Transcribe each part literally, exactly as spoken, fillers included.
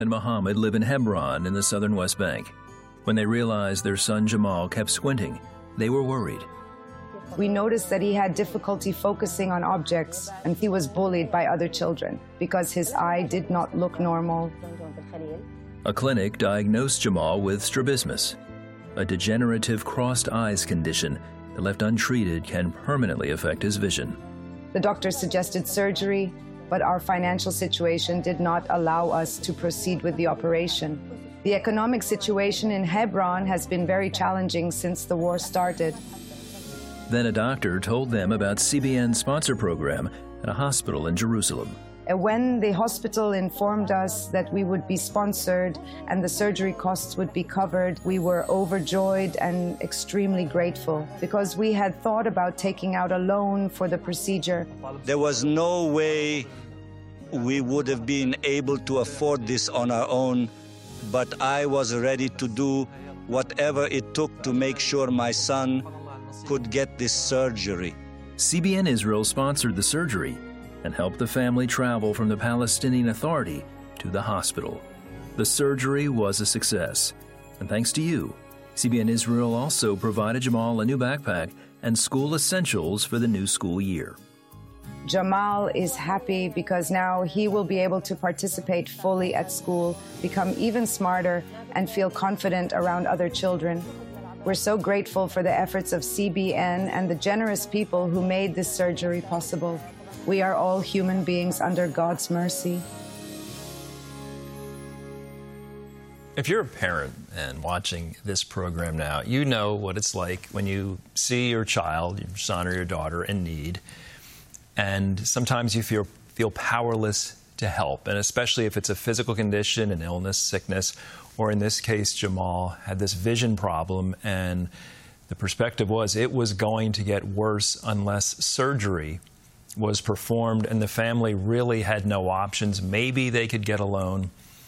and Muhammad live in Hebron in the southern West Bank. When they realized their son Jamal kept squinting, they were worried. We noticed that he had difficulty focusing on objects, and he was bullied by other children because his eye did not look normal. A clinic diagnosed Jamal with strabismus, a degenerative crossed eyes condition that left untreated can permanently affect his vision. The doctor suggested surgery, but our financial situation did not allow us to proceed with the operation. The economic situation in Hebron has been very challenging since the war started. Then a doctor told them about C B N's sponsor program at a hospital in Jerusalem. When the hospital informed us that we would be sponsored and the surgery costs would be covered, we were overjoyed and extremely grateful because we had thought about taking out a loan for the procedure. There was no way we would have been able to afford this on our own, but I was ready to do whatever it took to make sure my son could get this surgery. C B N Israel sponsored the surgery and helped the family travel from the Palestinian Authority to the hospital. The surgery was a success, and thanks to you, C B N Israel also provided Jamal a new backpack and school essentials for the new school year. Jamal is happy because now he will be able to participate fully at school, become even smarter, and feel confident around other children. We're so grateful for the efforts of C B N and the generous people who made this surgery possible. We are all human beings under God's mercy. If you're a parent and watching this program now, you know what it's like when you see your child, your son or your daughter in need, and sometimes you feel, feel powerless to help, and especially if it's a physical condition, an illness, sickness, or in this case, Jamal had this vision problem, and the perspective was it was going to get worse unless surgery was performed, and the family really had no options. Maybe they could get a loan.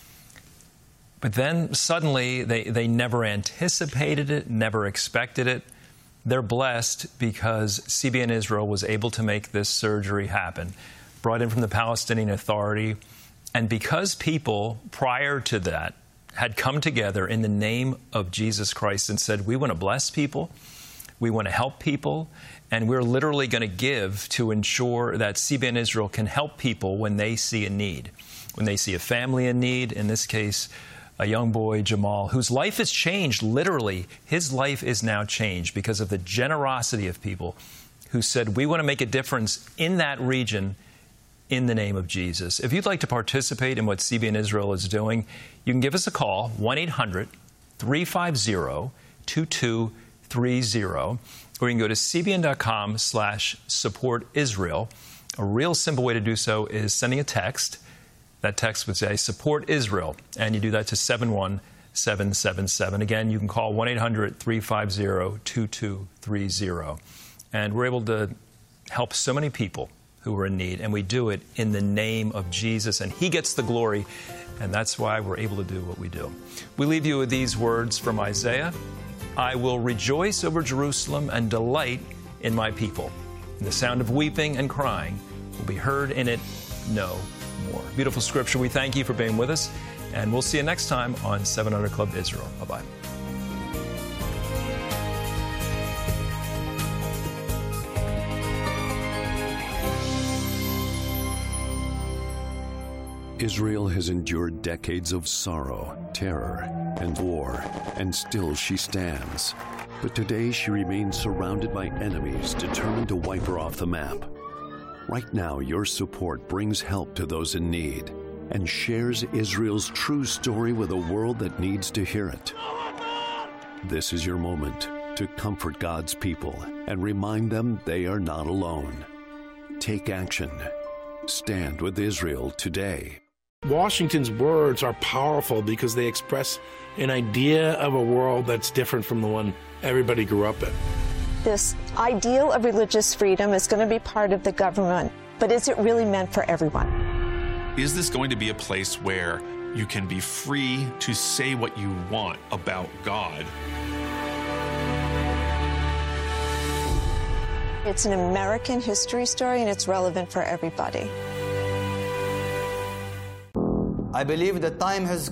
But then suddenly they, they never anticipated it, never expected it. They're blessed because C B N Israel was able to make this surgery happen, brought in from the Palestinian Authority. And because people prior to that had come together in the name of Jesus Christ and said, we want to bless people, we want to help people, and we're literally going to give to ensure that C B N Israel can help people when they see a need. When they see a family in need, in this case, a young boy, Jamal, whose life has changed, literally, his life is now changed because of the generosity of people who said, we want to make a difference in that region in the name of Jesus. If you'd like to participate in what C B N Israel is doing, you can give us a call, one eight hundred, three five zero, two two three zero, or you can go to cbn.com slash support Israel. A real simple way to do so is sending a text. That text would say, support Israel, and you do that to seven one seven seven seven. Again, you can call one eight hundred, three five zero, two two three zero. And we're able to help so many people who are in need, and we do it in the name of Jesus, and He gets the glory, and that's why we're able to do what we do. We leave you with these words from Isaiah: I will rejoice over Jerusalem and delight in my people. And the sound of weeping and crying will be heard in it no more. Beautiful scripture. We thank you for being with us, and we'll see you next time on seven hundred Club Israel. Bye-bye. Israel has endured decades of sorrow, terror, and war, and still she stands. But today she remains surrounded by enemies determined to wipe her off the map. Right now, your support brings help to those in need and shares Israel's true story with a world that needs to hear it. This is your moment to comfort God's people and remind them they are not alone. Take action. Stand with Israel today. Washington's words are powerful because they express an idea of a world that's different from the one everybody grew up in. This ideal of religious freedom is going to be part of the government, but is it really meant for everyone? Is this going to be a place where you can be free to say what you want about God? It's an American history story, and it's relevant for everybody. I believe the time has